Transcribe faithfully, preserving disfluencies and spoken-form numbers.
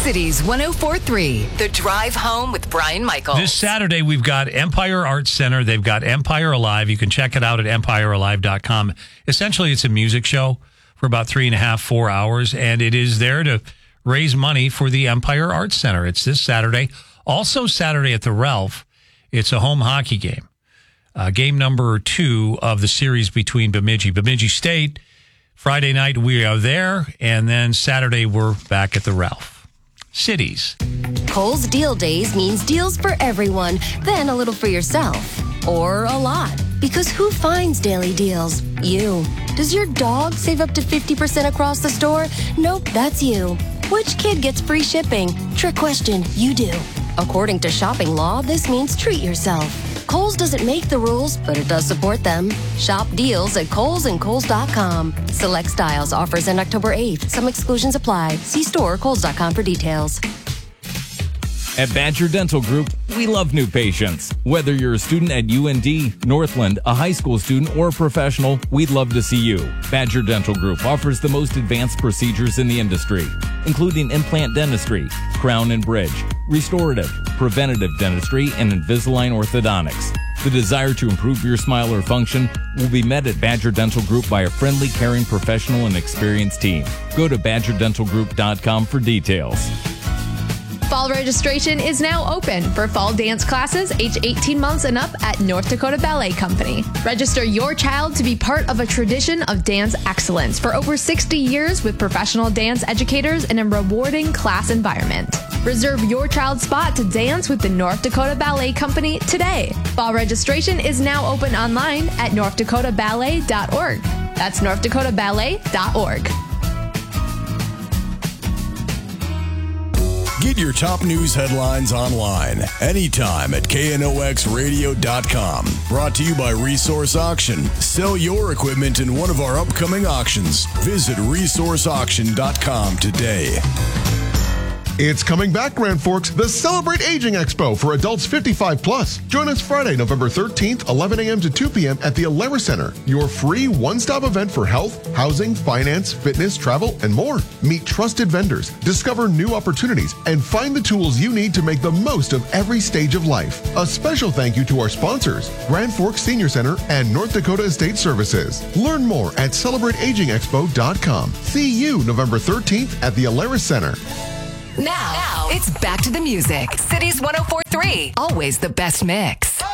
Cities one oh four point three, The Drive Home with Brian Michaels. This Saturday, we've got Empire Arts Center. They've got Empire Alive. You can check it out at empire alive dot com. Essentially, it's a music show for about three and a half, four hours, and it is there to raise money for the Empire Arts Center. It's this Saturday. Also Saturday at the Ralph, it's a home hockey game. Uh, game number two of the series between Bemidji. Bemidji State, Friday night we are there, and then Saturday we're back at the Ralph. Cities. Kohl's Deal Days means deals for everyone, then a little for yourself. Or a lot. Because who finds daily deals? You. Does your dog save up to fifty percent across the store? Nope, that's you. Which kid gets free shipping? Trick question, you do. According to shopping law, this means treat yourself. Kohl's doesn't make the rules, but it does support them. Shop deals at Kohl's and Kohl's dot com. Select styles offers end October eighth. Some exclusions apply. See store or Kohl's dot com for details. At Badger Dental Group, we love new patients. Whether you're a student at U N D, Northland, a high school student, or a professional, we'd love to see you. Badger Dental Group offers the most advanced procedures in the industry, including implant dentistry, crown and bridge, restorative, preventative dentistry, and Invisalign orthodontics. The desire to improve your smile or function will be met at Badger Dental Group by a friendly, caring, professional, and experienced team. Go to badger dental group dot com for details. Fall registration is now open for fall dance classes age eighteen months and up at North Dakota Ballet Company. Register your child to be part of a tradition of dance excellence for over sixty years with professional dance educators in a rewarding class environment. Reserve your child's spot to dance with the North Dakota Ballet Company today. Fall registration is now open online at north dakota ballet dot org. That's north dakota ballet dot org. Get your top news headlines online anytime at K N O X radio dot com. Brought to you by Resource Auction. Sell your equipment in one of our upcoming auctions. Visit resource auction dot com today. It's coming back, Grand Forks, the Celebrate Aging Expo for adults fifty-five plus. Join us Friday, November thirteenth, eleven a.m. to two p.m. at the Alara Center, your free one-stop event for health, housing, finance, fitness, travel, and more. Meet trusted vendors, discover new opportunities, and find the tools you need to make the most of every stage of life. A special thank you to our sponsors, Grand Forks Senior Center and North Dakota Estate Services. Learn more at celebrate aging expo dot com. See you November thirteenth at the Alara Center. Now, now, it's back to the music. Cities one oh four point three. Always the best mix.